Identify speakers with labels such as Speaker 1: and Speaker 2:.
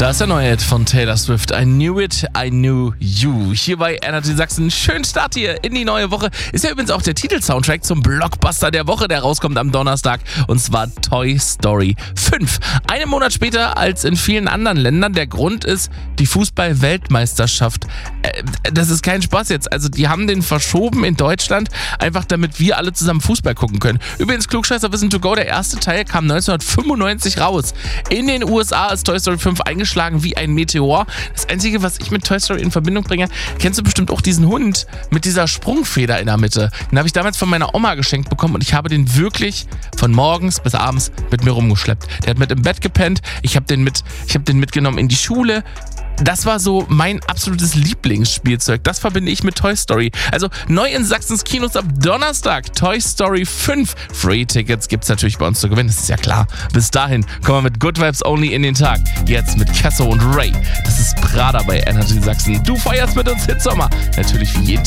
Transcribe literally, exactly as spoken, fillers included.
Speaker 1: Da ist der neue Hit von Taylor Swift. I knew it, I knew you. Hier bei Energy Sachsen. Schönen Start hier in die neue Woche. Ist ja übrigens auch der Titelsoundtrack zum Blockbuster der Woche, der rauskommt am Donnerstag. Und zwar Toy Story fünf. Einen Monat später als in vielen anderen Ländern. Der Grund ist die Fußball-Weltmeisterschaft. Äh, das ist kein Spaß jetzt. Also die haben den verschoben in Deutschland, einfach damit wir alle zusammen Fußball gucken können. Übrigens, Klugscheißer Wissen to go. Der erste Teil kam neunzehnhundertfünfundneunzig raus. In den U S A ist Toy Story fünf eingeschlagen wie ein Meteor. Das Einzige, was ich mit Toy Story in Verbindung bringe, kennst du bestimmt auch diesen Hund mit dieser Sprungfeder in der Mitte. Den habe ich damals von meiner Oma geschenkt bekommen und ich habe den wirklich von morgens bis abends mit mir rumgeschleppt. Der hat mit im Bett gepennt, ich habe den mit, ich habe den mitgenommen in die Schule. Das war so mein absolutes Lieblingsspielzeug. Das verbinde ich mit Toy Story. Also neu in Sachsens Kinos ab Donnerstag. Toy Story fünf. Free-Tickets gibt's natürlich bei uns zu gewinnen. Das ist ja klar. Bis dahin kommen wir mit Good Vibes Only in den Tag. Jetzt mit Kesso und Ray. Das ist Prada bei Energy Sachsen. Du feierst mit uns Hitsommer. Natürlich wie jeden